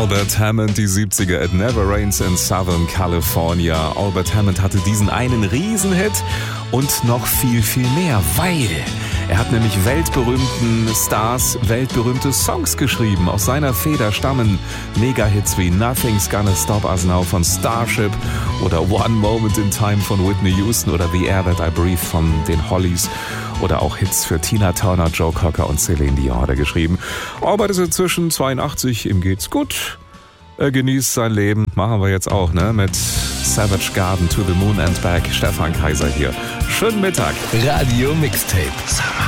Albert Hammond, die 70er, It Never Rains in Southern California. Albert Hammond hatte diesen einen Riesenhit und noch viel, viel mehr, weil er hat nämlich weltberühmten Stars weltberühmte Songs geschrieben. Aus seiner Feder stammen Mega-Hits wie Nothing's Gonna Stop Us Now von Starship oder One Moment in Time von Whitney Houston oder The Air That I Breathe von den Hollies oder auch Hits für Tina Turner, Joe Cocker und Celine Dion hat er geschrieben. Albert ist inzwischen 82, ihm geht's gut. Er genießt sein Leben. Machen wir jetzt auch, ne? Mit Savage Garden, To the Moon and Back. Stefan Kaiser hier. Schönen Mittag. Radio Mixtape.